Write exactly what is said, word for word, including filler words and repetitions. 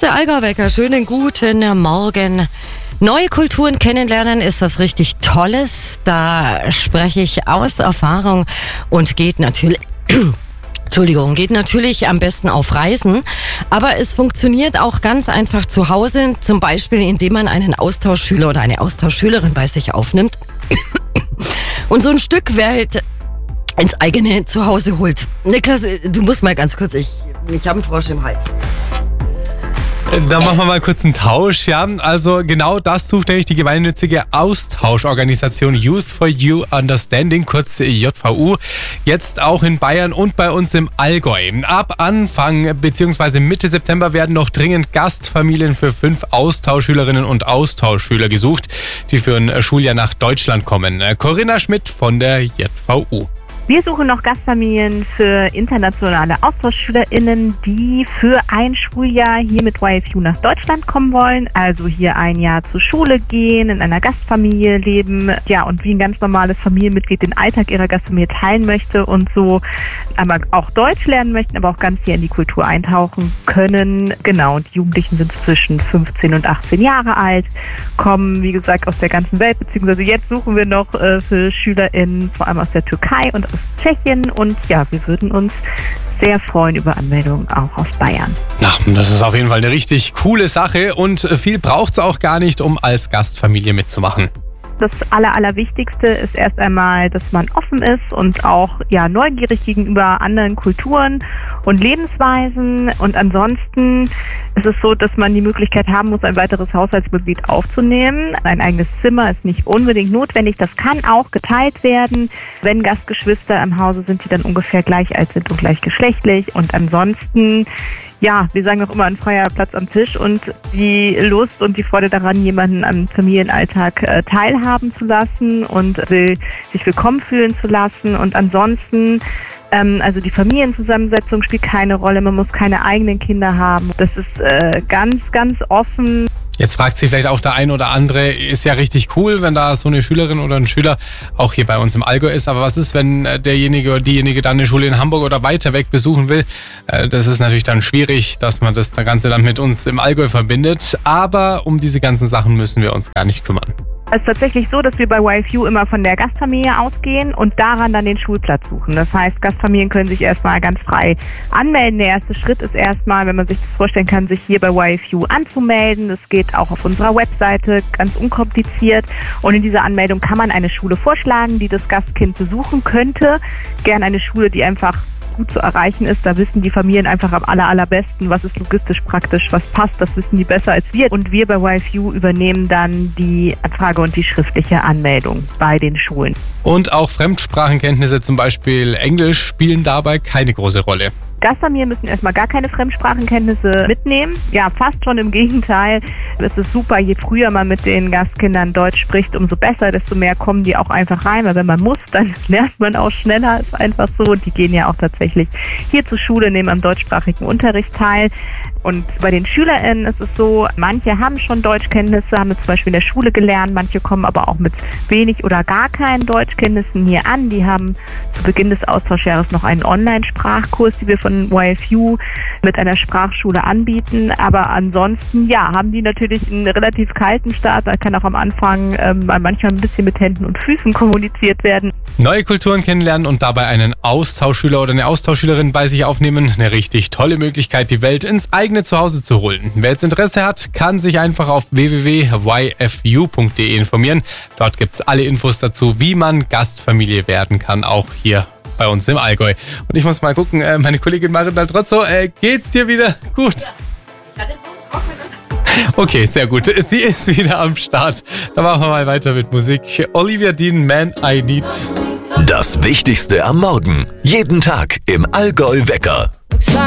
der Allgäu-Wecker. Schönen guten Morgen. Neue Kulturen kennenlernen ist was richtig Tolles. Da spreche ich aus Erfahrung und geht natürlich... Entschuldigung, geht natürlich am besten auf Reisen, aber es funktioniert auch ganz einfach zu Hause, zum Beispiel indem man einen Austauschschüler oder eine Austauschschülerin bei sich aufnimmt und so ein Stück Welt ins eigene Zuhause holt. Niklas, du musst mal ganz kurz, ich, ich habe einen Frosch im Hals. Dann machen wir mal kurz einen Tausch, ja. Also genau das sucht nämlich die gemeinnützige Austauschorganisation Youth for You Understanding, kurz J V U, jetzt auch in Bayern und bei uns im Allgäu. Ab Anfang bzw. Mitte September werden noch dringend Gastfamilien für fünf Austauschschülerinnen und Austauschschüler gesucht, die für ein Schuljahr nach Deutschland kommen. Corinna Schmidt von der J V U. Wir suchen noch Gastfamilien für internationale AustauschschülerInnen, die für ein Schuljahr hier mit Y F U nach Deutschland kommen wollen. Also hier ein Jahr zur Schule gehen, in einer Gastfamilie leben, ja, und wie ein ganz normales Familienmitglied den Alltag ihrer Gastfamilie teilen möchte und so aber auch Deutsch lernen möchten, aber auch ganz hier in die Kultur eintauchen können. Genau, und die Jugendlichen sind zwischen fünfzehn und achtzehn Jahre alt, kommen, wie gesagt, aus der ganzen Welt, beziehungsweise jetzt suchen wir noch äh, für SchülerInnen vor allem aus der Türkei und aus Tschechien, und ja, wir würden uns sehr freuen über Anmeldungen auch aus Bayern. Na, das ist auf jeden Fall eine richtig coole Sache und viel braucht es auch gar nicht, um als Gastfamilie mitzumachen. Das Aller, Allerwichtigste ist erst einmal, dass man offen ist und auch ja, neugierig gegenüber anderen Kulturen und Lebensweisen. Und ansonsten ist es so, dass man die Möglichkeit haben muss, ein weiteres Haushaltsmitglied aufzunehmen. Ein eigenes Zimmer ist nicht unbedingt notwendig. Das kann auch geteilt werden, wenn Gastgeschwister im Hause sind, die dann ungefähr gleich alt sind und gleichgeschlechtlich. Und ansonsten, ja, wir sagen auch immer, ein freier Platz am Tisch und die Lust und die Freude daran, jemanden am Familienalltag äh, teilhaben zu lassen und will, sich willkommen fühlen zu lassen. Und ansonsten, ähm, also die Familienzusammensetzung spielt keine Rolle, man muss keine eigenen Kinder haben. Das ist äh, ganz, ganz offen. Jetzt fragt sich vielleicht auch der ein oder andere, ist ja richtig cool, wenn da so eine Schülerin oder ein Schüler auch hier bei uns im Allgäu ist. Aber was ist, wenn derjenige oder diejenige dann eine Schule in Hamburg oder weiter weg besuchen will? Das ist natürlich dann schwierig, dass man das Ganze dann mit uns im Allgäu verbindet. Aber um diese ganzen Sachen müssen wir uns gar nicht kümmern. Es ist tatsächlich so, dass wir bei Y F U immer von der Gastfamilie ausgehen und daran dann den Schulplatz suchen. Das heißt, Gastfamilien können sich erstmal ganz frei anmelden. Der erste Schritt ist erstmal, wenn man sich das vorstellen kann, sich hier bei Y F U anzumelden. Das geht auch auf unserer Webseite ganz unkompliziert. Und in dieser Anmeldung kann man eine Schule vorschlagen, die das Gastkind besuchen könnte. Gern eine Schule, die einfach gut zu erreichen ist. Da wissen die Familien einfach am aller, allerbesten, was ist logistisch praktisch, was passt. Das wissen die besser als wir. Und wir bei Y F U übernehmen dann die Anfrage und die schriftliche Anmeldung bei den Schulen. Und auch Fremdsprachenkenntnisse, zum Beispiel Englisch, spielen dabei keine große Rolle. Gastfamilien müssen erstmal gar keine Fremdsprachenkenntnisse mitnehmen. Ja, fast schon im Gegenteil. Es ist super, je früher man mit den Gastkindern Deutsch spricht, umso besser, desto mehr kommen die auch einfach rein. Weil wenn man muss, dann lernt man auch schneller. Ist einfach so. Und die gehen ja auch tatsächlich hier zur Schule, nehmen am deutschsprachigen Unterricht teil. Und bei den SchülerInnen ist es so, manche haben schon Deutschkenntnisse, haben es zum Beispiel in der Schule gelernt, manche kommen aber auch mit wenig oder gar keinen Deutschkenntnissen hier an. Die haben zu Beginn des Austauschjahres noch einen Online-Sprachkurs, die wir von Y F U mit einer Sprachschule anbieten. Aber ansonsten, ja, haben die natürlich einen relativ kalten Start. Da kann auch am Anfang ähm, manchmal ein bisschen mit Händen und Füßen kommuniziert werden. Neue Kulturen kennenlernen und dabei einen Austauschschüler oder eine Austauschschülerin bei sich aufnehmen. Eine richtig tolle Möglichkeit, die Welt ins eigene Zuhause zu holen. Wer jetzt Interesse hat, kann sich einfach auf w w w punkt y f u punkt d e informieren. Dort gibt es alle Infos dazu, wie man Gastfamilie werden kann, auch hier bei uns im Allgäu. Und ich muss mal gucken, äh, meine Kollegin Marin Daltrozzo, äh, geht's dir wieder gut? Ja. Okay, sehr gut. Sie ist wieder am Start. Dann machen wir mal weiter mit Musik. Olivia Dean, Man I Need. Das Wichtigste am Morgen. Jeden Tag im Allgäu-Wecker.